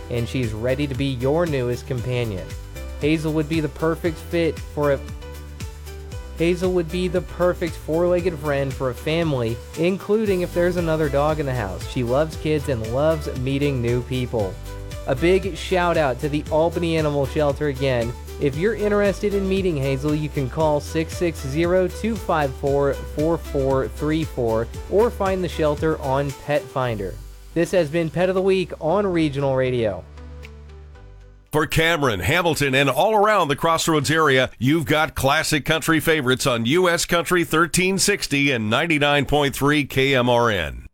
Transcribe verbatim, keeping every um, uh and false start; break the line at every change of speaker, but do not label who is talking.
and she's ready to be your newest companion. Hazel would be the perfect fit for a Hazel would be the perfect four-legged friend for a family, including if there's another dog in the house. She loves kids and loves meeting new people. A big shout out to the Albany Animal Shelter again. If you're interested in meeting Hazel, you can call six six zero, two five four, four four three four or find the shelter on Pet Finder. This has been Pet of the Week on Regional Radio.
For Cameron, Hamilton, and all around the Crossroads area, you've got classic country favorites on U S Country thirteen sixty and ninety-nine point three K M R N.